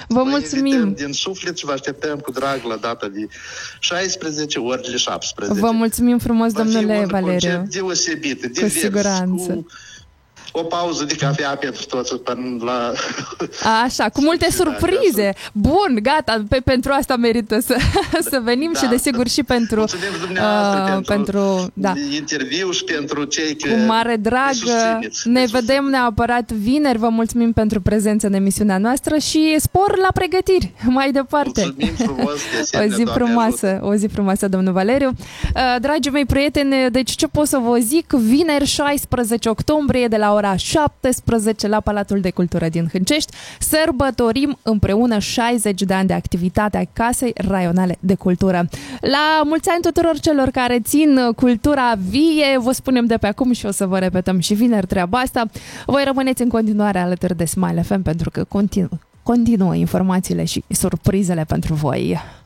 Vă mulțumim din suflet și vă așteptăm cu drag la data de 16 ori de 17. Vă mulțumim frumos, domnule Valeriu. Deosebit, cu divers, siguranță. Cu o pauză de cafea pentru toți până la... Așa, cu multe surprize. Bun, gata, pentru asta merită să venim și desigur și pentru interviu și pentru cei care cu mare drag. Ne vedem neapărat vineri. Vă mulțumim pentru prezența în emisiunea noastră și spor la pregătiri mai departe. Mulțumim frumos, o zi frumoasă, domnul Valeriu. Dragii mei prieteni, deci ce pot să vă zic? Vineri 16 octombrie de la ora 17 la Palatul de Cultură din Hâncești sărbătorim împreună 60 de ani de activitate a Casei Raionale de Cultură. La mulți ani tuturor celor care țin cultura vie, vă spunem de pe acum și o să vă repetăm și vineri treaba asta. Voi rămâneți în continuare alături de Smile FM pentru că continuă informațiile și surprizele pentru voi.